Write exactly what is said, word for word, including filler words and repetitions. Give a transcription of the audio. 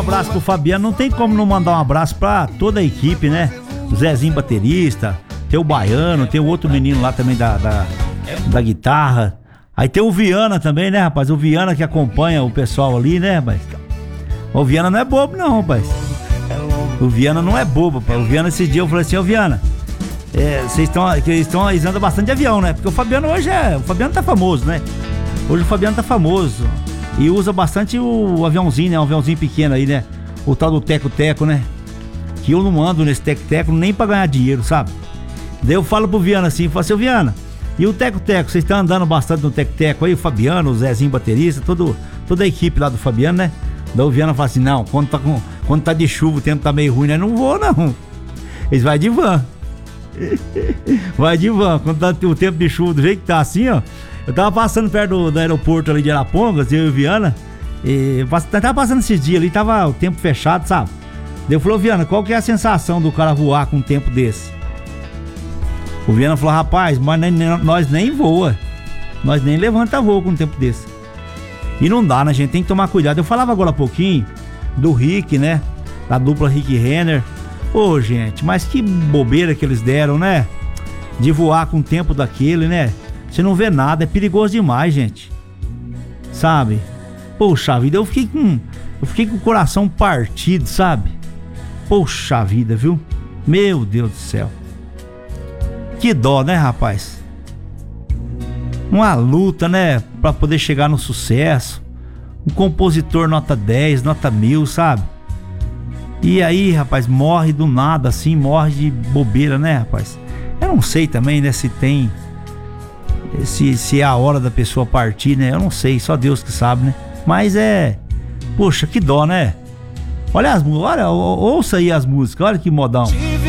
Um abraço pro Fabiano, não tem como não mandar um abraço pra toda a equipe, né? O Zezinho baterista, tem o Baiano, tem o outro menino lá também da, da, da guitarra. Aí tem o Viana também, né, rapaz? O Viana que acompanha o pessoal ali, né, rapaz? O Viana não é bobo não, rapaz. O Viana não é bobo, rapaz. O Viana, esse dia eu falei assim, ô Viana, é, vocês estão, eles estão, eles andam bastante de avião, né? Porque o Fabiano hoje é, o Fabiano tá famoso, né? Hoje o Fabiano tá famoso e usa bastante o aviãozinho, né? Um aviãozinho pequeno aí, né? O tal do teco-teco, né? Que eu não ando nesse teco-teco nem pra ganhar dinheiro, sabe? Daí eu falo pro Viana assim, eu falo assim, ô Viana, e o teco-teco, vocês estão andando bastante no teco-teco aí, o Fabiano, o Zezinho baterista, todo, toda a equipe lá do Fabiano, né? Daí o Viana fala assim, não, quando tá, com, quando tá de chuva, o tempo tá meio ruim, né? Não vou, não. Eles vai de van. Vai de van. Quando tá o tempo de chuva do jeito que tá assim, ó. Eu tava passando perto do, do aeroporto ali de Arapongas, eu e o Viana. E eu tava passando esses dias ali, tava o tempo fechado, sabe? Daí eu falei, Viana, qual que é a sensação do cara voar com um tempo desse? O Viana falou, rapaz, mas nem, nós nem voa. Nós nem levanta voo com um tempo desse. E não dá, né, gente? Tem que tomar cuidado. Eu falava agora há pouquinho do Rick, né? Da dupla Rick Renner. Ô, gente, mas que bobeira que eles deram, né? De voar com o tempo daquele, né? Você não vê nada, é perigoso demais, gente. Sabe? Poxa vida, eu fiquei com. Eu fiquei com o coração partido, sabe? Poxa vida, viu? Meu Deus do céu. Que dó, né, rapaz? Uma luta, né? Pra poder chegar no sucesso. Um compositor nota dez, nota mil, sabe? E aí, rapaz, morre do nada, assim, morre de bobeira, né, rapaz? Eu não sei também, né, se tem... Se, se é a hora da pessoa partir, né? Eu não sei, só Deus que sabe, né? Mas é... Poxa, que dó, né? Olha as músicas, olha, ouça aí as músicas, olha que modão.